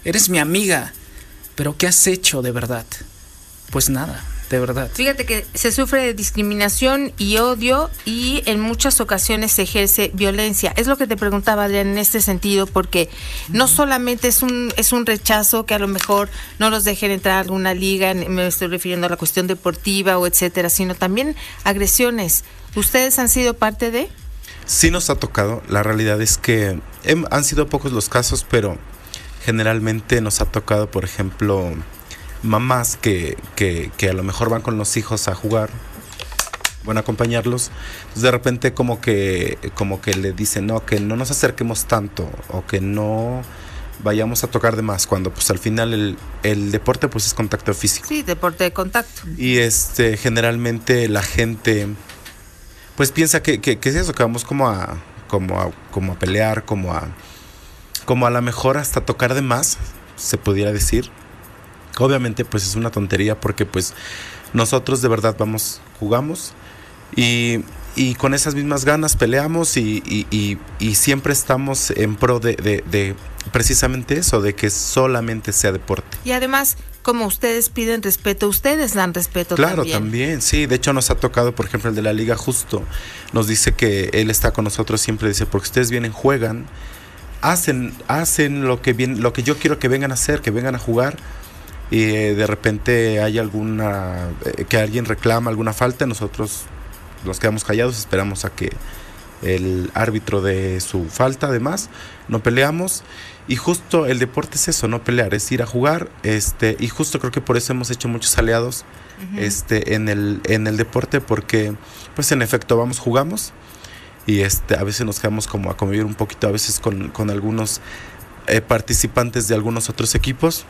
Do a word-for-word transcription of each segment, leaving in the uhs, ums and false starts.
eres mi amiga, pero ¿qué has hecho de verdad? Pues nada, de verdad. Fíjate que se sufre de discriminación y odio y en muchas ocasiones se ejerce violencia. Es lo que te preguntaba, Adrián, en este sentido, porque no solamente es un es un rechazo que a lo mejor no los dejen entrar a alguna liga, me estoy refiriendo a la cuestión deportiva o etcétera, sino también agresiones. ¿Ustedes han sido parte de? Sí nos ha tocado. La realidad es que hem, han sido pocos los casos, pero generalmente nos ha tocado, por ejemplo, mamás que, que, que a lo mejor van con los hijos a jugar, van a acompañarlos, entonces de repente como que, como que le dicen, no, que no nos acerquemos tanto, o que no vayamos a tocar de más, cuando pues al final el, el deporte pues es contacto físico. Sí, deporte de contacto. Y este generalmente la gente pues piensa que, que, que es eso, que vamos como a, como a, como a pelear, como a, como a lo mejor hasta tocar de más, se pudiera decir. Obviamente pues es una tontería, porque pues nosotros de verdad vamos, jugamos y, y con esas mismas ganas peleamos y, y, y, y siempre estamos en pro de, de, de precisamente eso, de que solamente sea deporte. Y además, como ustedes piden respeto, ustedes dan respeto. Claro, también. también, sí, de hecho nos ha tocado, por ejemplo, el de la liga justo, nos dice que él está con nosotros siempre, dice, porque ustedes vienen, juegan, hacen, hacen lo que bien, lo que yo quiero que vengan a hacer, que vengan a jugar. Y eh, de repente hay alguna, eh, que alguien reclama alguna falta, nosotros nos quedamos callados, esperamos a que el árbitro dé su falta, además, no peleamos, y justo el deporte es eso, no pelear, es ir a jugar, este, y justo creo que por eso hemos hecho muchos aliados, uh-huh. este, en el, en el deporte, porque pues en efecto vamos, jugamos, y este, a veces nos quedamos como a convivir un poquito, a veces con, con algunos eh, participantes de algunos otros equipos.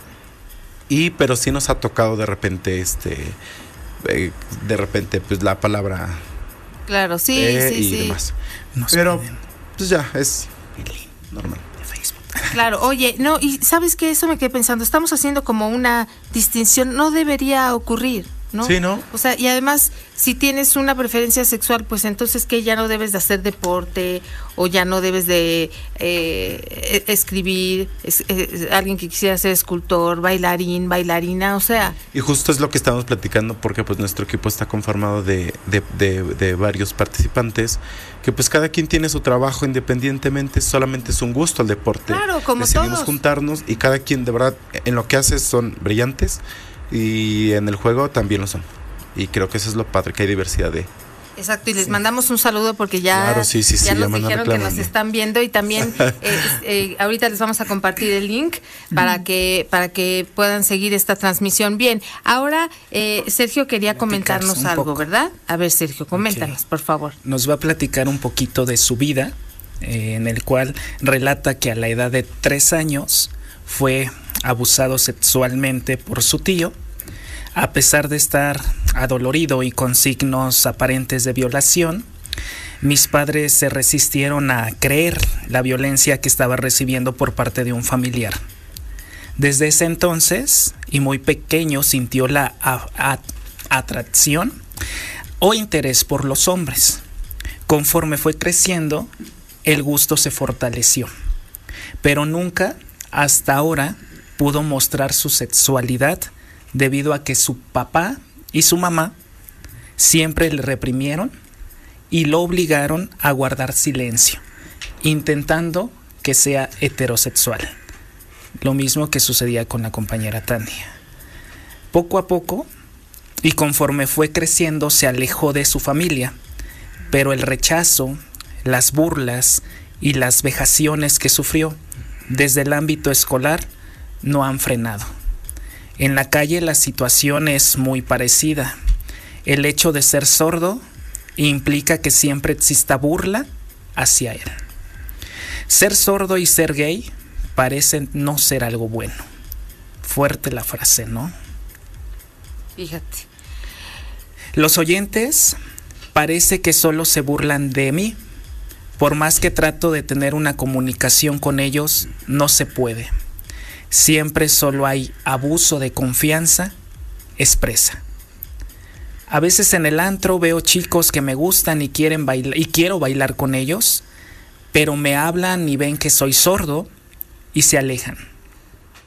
Y pero sí nos ha tocado de repente este eh, de repente pues la palabra claro, sí, eh, sí, y sí. demás. Nos pero piden pues ya es el link normal de Facebook. Claro, oye, no, y ¿sabes qué? Eso me quedé pensando, estamos haciendo como una distinción, no debería ocurrir, ¿no? Sí, ¿no? O sea, y además, si tienes una preferencia sexual, pues entonces que ya no debes de hacer deporte, o ya no debes de eh, escribir, es, es, alguien que quisiera ser escultor, bailarín, bailarina, o sea. Y justo es lo que estamos platicando, porque pues nuestro equipo está conformado de, de, de, de varios participantes, que pues cada quien tiene su trabajo independientemente, solamente es un gusto el deporte. Claro, como decidimos todos. juntarnos, y cada quien de verdad en lo que hace son brillantes, y en el juego también lo son. Y creo que eso es lo padre, que hay diversidad de... Exacto, y les sí. mandamos un saludo porque ya, claro, sí, sí, ya sí, nos ya dijeron que nos están viendo, y también eh, eh, ahorita les vamos a compartir el link para que para que puedan seguir esta transmisión. Bien, ahora eh, Sergio quería comentarnos algo, poco. ¿verdad? A ver, Sergio, coméntanos, okay. por favor. Nos va a platicar un poquito de su vida, eh, en el cual relata que a la edad de tres años fue abusado sexualmente por su tío. A pesar de estar adolorido y con signos aparentes de violación, mis padres se resistieron a creer la violencia que estaba recibiendo por parte de un familiar. Desde ese entonces, y muy pequeño, sintió la a- a- atracción o interés por los hombres. Conforme fue creciendo, el gusto se fortaleció, pero nunca, hasta ahora, pudo mostrar su sexualidad, debido a que su papá y su mamá siempre le reprimieron y lo obligaron a guardar silencio, intentando que sea heterosexual. Lo mismo que sucedía con la compañera Tania. Poco a poco, y conforme fue creciendo, se alejó de su familia, pero el rechazo, las burlas y las vejaciones que sufrió desde el ámbito escolar no han frenado. En la calle la situación es muy parecida. El hecho de ser sordo implica que siempre exista burla hacia él. Ser sordo y ser gay parecen no ser algo bueno. Fuerte la frase, ¿no? Fíjate. Los oyentes parece que solo se burlan de mí. Por más que trato de tener una comunicación con ellos, no se puede. Siempre solo hay abuso de confianza expresa. A veces en el antro veo chicos que me gustan y quieren bailar y quiero bailar con ellos, pero me hablan y ven que soy sordo y se alejan.